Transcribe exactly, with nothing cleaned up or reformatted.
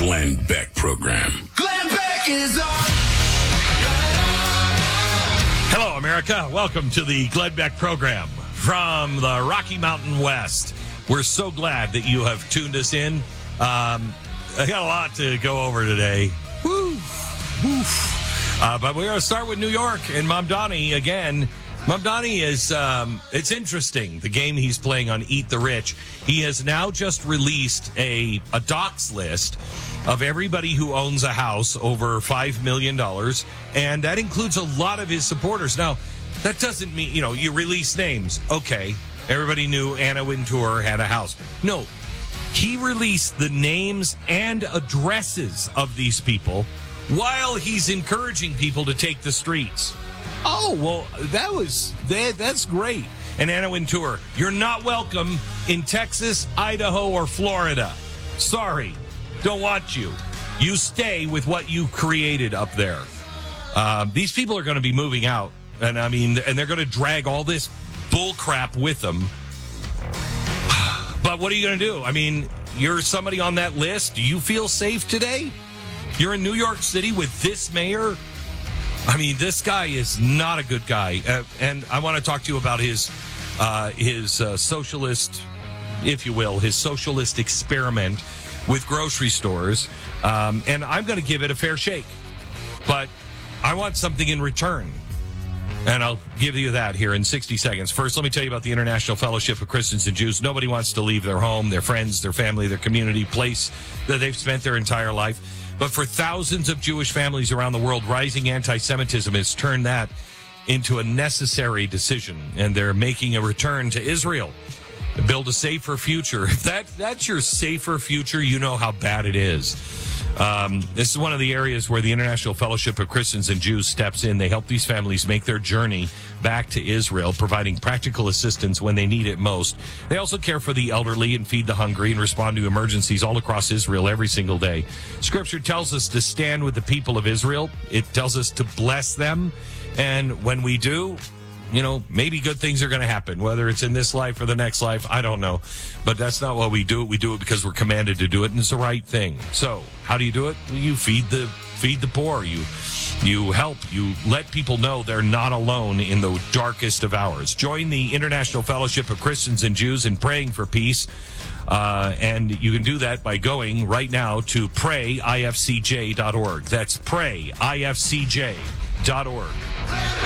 Glenn Beck Program. Glenn Beck is on. Hello, America. Welcome to the Glenn Beck Program from the Rocky Mountain West. We're so glad that you have tuned us in. Um, I got a lot to go over today. Woo, woof. Uh, but we're going to start with New York and Mamdani again. Mamdani is, um, it's interesting, the game he's playing on Eat the Rich. He has now just released a, a docs list of everybody who owns a house over five million dollars, and that includes a lot of his supporters. Now, that doesn't mean, you know, you release names. Okay, everybody knew Anna Wintour had a house. No, he released the names and addresses of these people while he's encouraging people to take the streets. Oh, well, that was, that, that's great. And Anna Wintour, you're not welcome in Texas, Idaho, or Florida. Sorry, don't want you. You stay with what you created up there. Uh, these people are going to be moving out. And I mean, and they're going to drag all this bull crap with them. But what are you going to do? I mean, you're somebody on that list. Do you feel safe today? You're in New York City with this mayor. I mean, this guy is not a good guy. Uh, and I want to talk to you about his, uh, his uh, socialist, if you will, his socialist experiment with grocery stores. Um, and I'm going to give it a fair shake. But I want something in return. And I'll give you that here in sixty seconds. First, let me tell you about the International Fellowship of Christians and Jews. Nobody wants to leave their home, their friends, their family, their community, place that they've spent their entire life. But for thousands of Jewish families around the world, rising anti-Semitism has turned that into a necessary decision. And they're making a return to Israel to build a safer future. If that, that's your safer future, you know how bad it is. Um, this is one of the areas where the International Fellowship of Christians and Jews steps in. They help these families make their journey back to Israel, providing practical assistance when they need it most. They also care for the elderly and feed the hungry and respond to emergencies all across Israel every single day. Scripture tells us to stand with the people of Israel. It tells us to bless them. And when we do, you know, maybe good things are going to happen, whether it's in this life or the next life. I don't know. But that's not why we do it. We do it because we're commanded to do it, and it's the right thing. So how do you do it? You feed the feed the poor. You you help. You let people know they're not alone in the darkest of hours. Join the International Fellowship of Christians and Jews in praying for peace. Uh, and you can do that by going right now to pray I F C J dot org. That's pray I F C J dot org.